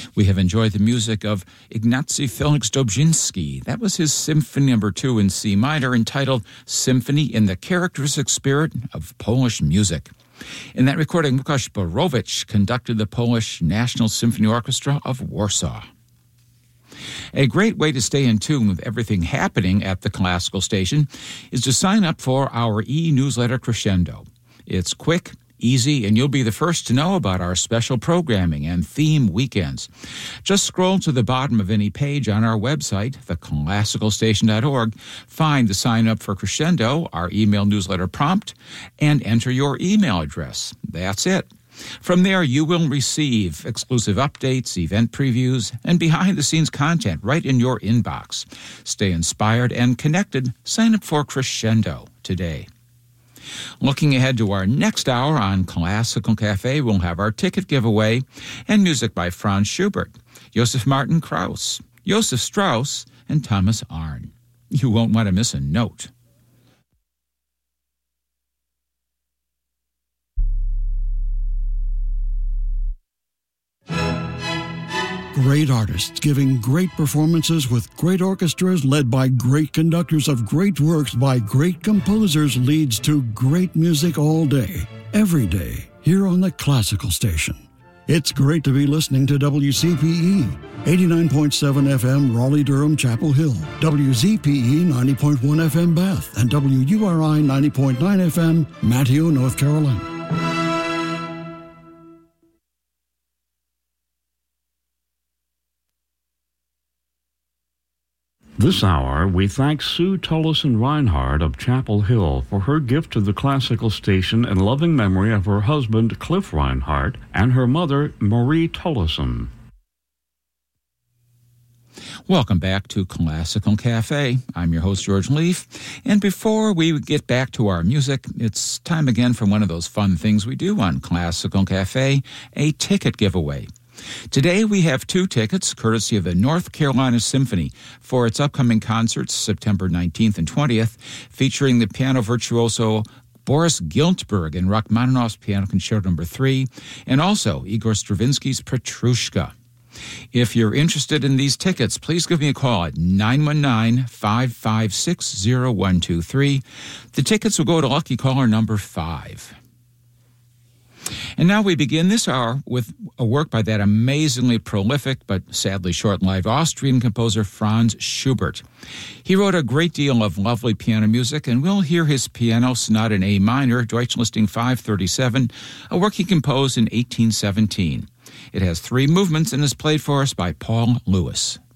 We have enjoyed the music of Ignacy Felix Dobrzyński. That was his Symphony No. 2 in C minor, entitled Symphony in the Characteristic Spirit of Polish Music. In that recording, Łukasz Borowicz conducted the Polish National Symphony Orchestra of Warsaw. A great way to stay in tune with everything happening at the Classical Station is to sign up for our e-newsletter Crescendo. It's quick, easy, and you'll be the first to know about our special programming and theme weekends. Just scroll to the bottom of any page on our website, theclassicalstation.org, find the Sign Up for Crescendo, our email newsletter prompt, and enter your email address. That's it. From there, you will receive exclusive updates, event previews, and behind-the-scenes content right in your inbox. Stay inspired and connected. Sign up for Crescendo today. Looking ahead to our next hour on Classical Cafe, we'll have our ticket giveaway and music by Franz Schubert, Joseph Martin Krauss, Joseph Strauss, and Thomas Arne. You won't want to miss a note. Great artists giving great performances with great orchestras led by great conductors of great works by great composers leads to great music all day, every day, here on the Classical Station. It's great to be listening to WCPE, 89.7 FM Raleigh-Durham Chapel Hill, WZPE 90.1 FM Bath, and WURI 90.9 FM Manteo, North Carolina. This hour, we thank Sue Tullison Reinhardt of Chapel Hill for her gift to the Classical Station in loving memory of her husband, Cliff Reinhardt, and her mother, Marie Tullison. Welcome back to Classical Cafe. I'm your host, George Leaf. And before we get back to our music, it's time again for one of those fun things we do on Classical Cafe, a ticket giveaway. Today we have 2 tickets, courtesy of the North Carolina Symphony, for its upcoming concerts, September 19th and 20th, featuring the piano virtuoso Boris Giltberg in Rachmaninoff's Piano Concerto No. 3, and also Igor Stravinsky's Petrushka. If you're interested in these tickets, please give me a call at 919-556-0123. The tickets will go to lucky caller number 5. And now we begin this hour with a work by that amazingly prolific but sadly short-lived Austrian composer Franz Schubert. He wrote a great deal of lovely piano music, and we'll hear his Piano Sonata in A minor, Deutschlisting 537, a work he composed in 1817. It has 3 movements and is played for us by Paul Lewis.